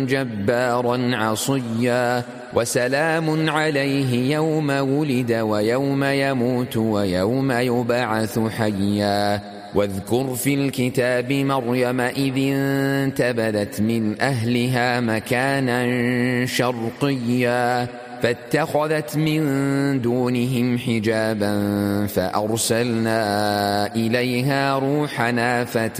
جبارا عصيا وسلام عليه يوم ولد ويوم يموت ويوم يبعث حيا واذكر في الكتاب مريم إذ انتبذت من أهلها مكانا شرقيا فاتخذت من دونهم حجابا فأرسلنا إليها روحنا